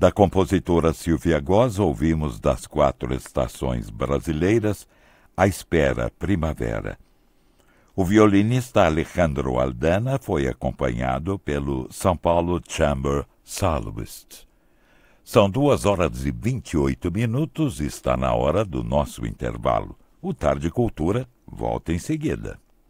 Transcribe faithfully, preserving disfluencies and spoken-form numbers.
Da compositora Silvia Góes, ouvimos Das Quatro Estações Brasileiras, A Espera, Primavera. O violinista Alejandro Aldana foi acompanhado pelo São Paulo Chamber Soloist. São duas horas e vinte e oito minutos e está na hora do nosso intervalo. O Tarde Cultura volta em seguida.